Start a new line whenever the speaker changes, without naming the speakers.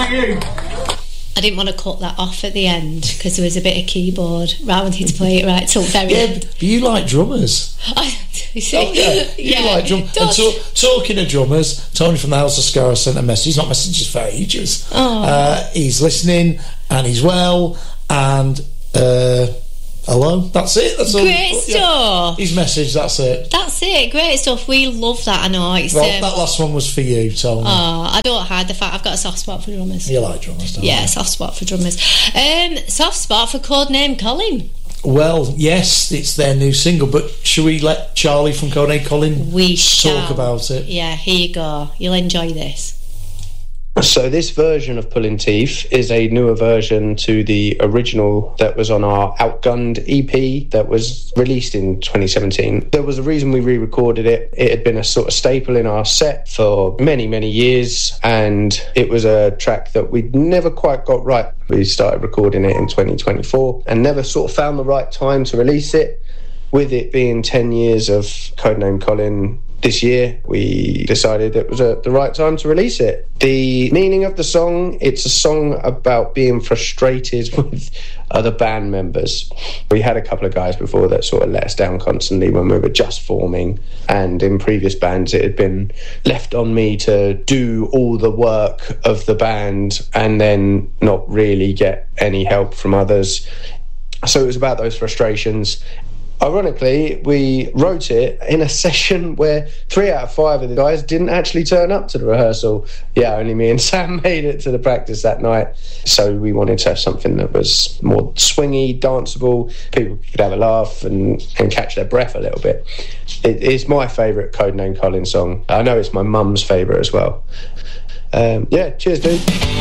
about you?
I didn't want to cut that off at the end because there was a bit of keyboard. I wanted to play it right till very end.
But you like drummers.
You see?
You like drummers. And talking of drummers, Tony from the House of Scarra sent a message. He's not messaged us for ages. He's listening and he's well and hello. That's it. That's
great stuff.
His message. That's it.
That's it. Great stuff. We love that. I know. It's,
that last one was for you, Tony.
I don't hide the fact I've got a soft spot for drummers.
You like drummers, don't you?
Yeah, soft spot for drummers. Soft spot for Codename Colin.
Well, yes, it's their new single, but shall we let Charlie from Codename Colin talk about it?
Yeah, here you go. You'll enjoy this.
So this version of Pulling Teeth is a newer version to the original that was on our Outgunned EP that was released in 2017. There was a reason we re-recorded it. It had been a sort of staple in our set for many, many years, and it was a track that we'd never quite got right. We started recording it in 2024 and never sort of found the right time to release it. With it being 10 years of Codename Colin this year, we decided it was the right time to release it. The meaning of the song, it's a song about being frustrated with other band members. We had a couple of guys before that sort of let us down constantly when we were just forming, and in previous bands it had been left on me to do all the work of the band and then not really get any help from others. So it was about those frustrations. Ironically, we wrote it in a session where 3 out of 5 of the guys didn't actually turn up to the rehearsal. Yeah, only me and Sam made it to the practice that night. So we wanted to have something that was more swingy, danceable, people could have a laugh and catch their breath a little bit. It's my favourite Codename Colin song. I know it's my mum's favourite as well. Cheers, dude.